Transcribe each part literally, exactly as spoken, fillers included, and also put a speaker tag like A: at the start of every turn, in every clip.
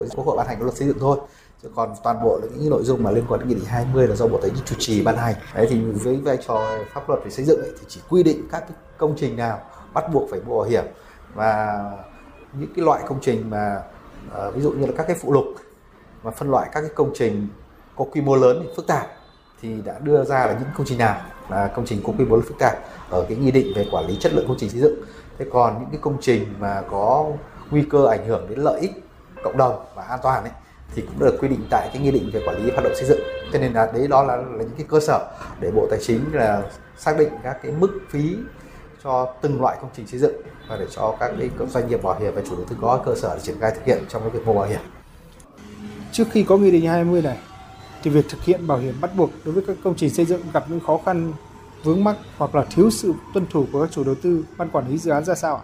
A: Quốc hội ban hành cái luật xây dựng thôi. Chứ còn toàn bộ những nội dung mà liên quan đến nghị định hai mươi là do Bộ Tài chính chủ trì ban hành. Đấy thì với vai trò pháp luật về xây dựng ấy, thì chỉ quy định các cái công trình nào bắt buộc phải mua bảo hiểm, và những cái loại công trình mà uh, ví dụ như là các cái phụ lục mà phân loại các cái công trình có quy mô lớn phức tạp thì đã đưa ra là những công trình nào là công trình có quy mô lớn phức tạp ở cái nghị định về quản lý chất lượng công trình xây dựng. Thế còn những cái công trình mà có nguy cơ ảnh hưởng đến lợi ích cộng đồng và an toàn ấy, thì cũng được quy định tại cái nghị định về quản lý hoạt động xây dựng. Cho nên là đấy đó là, là những cái cơ sở để Bộ Tài chính là xác định các cái mức phí cho từng loại công trình xây dựng và để cho các cái doanh nghiệp bảo hiểm và chủ đầu tư có cơ sở để triển khai thực hiện trong cái việc mua bảo hiểm.
B: Trước khi có nghị định hai mươi này thì việc thực hiện bảo hiểm bắt buộc đối với các công trình xây dựng gặp những khó khăn, vướng mắc hoặc là thiếu sự tuân thủ của các chủ đầu tư, ban quản lý dự án ra sao ạ?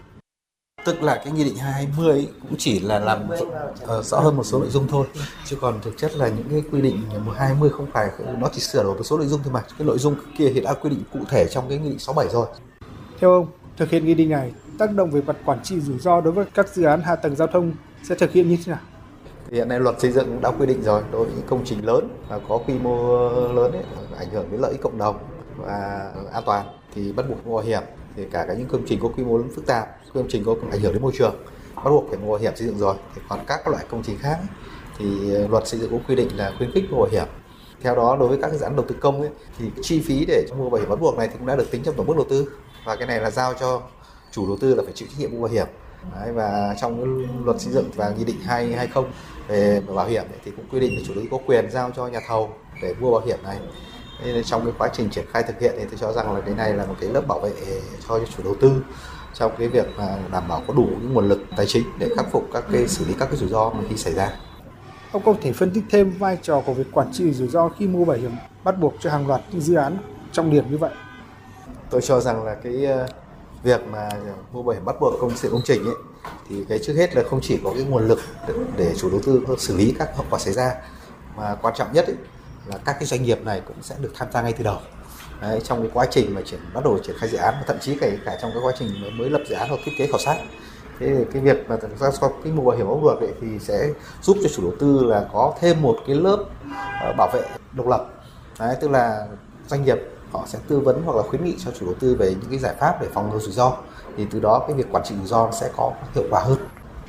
A: Tức là cái nghị định hai mươi ấy cũng chỉ là làm uh, rõ hơn một số nội dung thôi, chứ còn thực chất là những cái quy định hai mươi không phải, nó chỉ sửa đổi một số nội dung thôi mà. Cái nội dung kia thì đã quy định cụ thể trong cái nghị định sáu bảy rồi.
B: Theo ông, thực hiện nghị định này tác động về mặt quản trị rủi ro đối với các dự án hạ tầng giao thông sẽ thực hiện như thế nào?
A: Hiện nay luật xây dựng cũng đã quy định rồi, đối với những công trình lớn và có quy mô lớn ấy, ảnh hưởng đến lợi ích cộng đồng và an toàn thì bắt buộc mua bảo hiểm. Thì cả các những công trình có quy mô lớn phức tạp, công trình có ảnh hưởng đến môi trường bắt buộc phải mua bảo hiểm xây dựng rồi. Thì còn các loại công trình khác ấy, thì luật xây dựng cũng quy định là khuyến khích mua bảo hiểm. Theo đó, đối với các dự án đầu tư công ấy, thì chi phí để mua bảo hiểm bắt buộc này thì cũng đã được tính trong tổng mức đầu tư, và cái này là giao cho chủ đầu tư là phải chịu trách nhiệm mua bảo hiểm. Đấy, và trong cái luật xây dựng và nghị định hai mươi về bảo hiểm ấy, thì cũng quy định là chủ đầu tư có quyền giao cho nhà thầu để mua bảo hiểm này. Nên trong cái quá trình triển khai thực hiện thì tôi cho rằng là cái này là một cái lớp bảo vệ cho chủ đầu tư trong cái việc mà đảm bảo có đủ những nguồn lực tài chính để khắc phục các cái xử lý các cái rủi ro mà khi xảy ra.
B: Ông có thể phân tích thêm vai trò của việc quản trị rủi ro khi mua bảo hiểm bắt buộc cho hàng loạt những dự án trọng điểm như vậy?
A: Tôi cho rằng là cái việc mà mua bảo hiểm bắt buộc công sự công trình ấy, thì cái trước hết là không chỉ có cái nguồn lực để, để chủ đầu tư xử lý các hậu quả xảy ra, mà quan trọng nhất ấy, là các cái doanh nghiệp này cũng sẽ được tham gia ngay từ đầu. Đấy, trong cái quá trình mà triển bắt đầu triển khai dự án, thậm chí cả, cả trong cái quá trình mới lập dự án hoặc thiết kế khảo sát. Thế thì cái việc mà ra có cái mua bảo hiểm bắt buộc ấy, thì sẽ giúp cho chủ đầu tư là có thêm một cái lớp uh, bảo vệ độc lập. Đấy, tức là doanh nghiệp họ sẽ tư vấn hoặc là khuyến nghị cho chủ đầu tư về những cái giải pháp để phòng ngừa rủi ro. Thì từ đó cái việc quản trị rủi ro sẽ có hiệu quả hơn.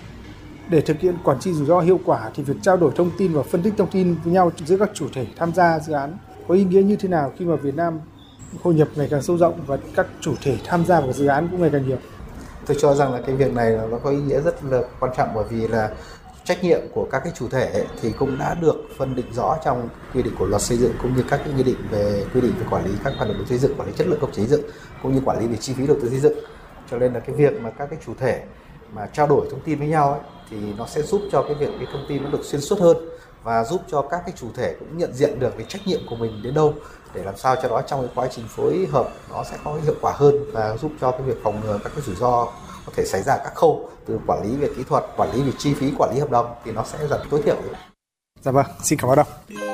B: Để thực hiện quản trị rủi ro hiệu quả thì việc trao đổi thông tin và phân tích thông tin với nhau giữa các chủ thể tham gia dự án có ý nghĩa như thế nào khi mà Việt Nam hội nhập ngày càng sâu rộng và các chủ thể tham gia vào dự án cũng ngày càng nhiều?
A: Tôi cho rằng là cái việc này nó có ý nghĩa rất là quan trọng, bởi vì là trách nhiệm của các cái chủ thể ấy, thì cũng đã được phân định rõ trong quy định của luật xây dựng cũng như các cái nghị định về quy định về quản lý các hoạt động đầu tư xây dựng, quản lý chất lượng công trình xây dựng cũng như quản lý về chi phí đầu tư xây dựng. Cho nên là cái việc mà các cái chủ thể mà trao đổi thông tin với nhau ấy, thì nó sẽ giúp cho cái việc cái thông tin nó được xuyên suốt hơn và giúp cho các cái chủ thể cũng nhận diện được cái trách nhiệm của mình đến đâu để làm sao cho đó trong cái quá trình phối hợp nó sẽ có hiệu quả hơn và giúp cho cái việc phòng ngừa các cái rủi ro có thể xảy ra các khâu từ quản lý về kỹ thuật, quản lý về chi phí, quản lý hợp đồng thì nó sẽ dần tối thiểu.
B: Dạ vâng, xin cảm ơn ông.